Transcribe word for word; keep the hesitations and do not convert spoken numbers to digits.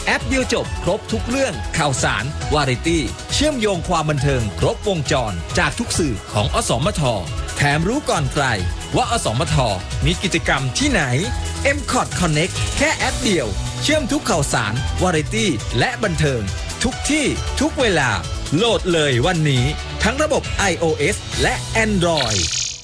แอปเดียวจบครบทุกเรื่องข่าวสารวาไรตี้เชื่อมโยงความบันเทิงครบวงจรจากทุกสื่อของอสมทแถมรู้ก่อนใครว่าอสมทมีกิจกรรมที่ไหน เอ็ม คอท Connect แค่แอปเดียวเชื่อมทุกข่าวสารวาไรตี้และบันเทิงทุกที่ทุกเวลาโหลดเลยวันนี้ทั้งระบบ ไอ โอ เอส และ Android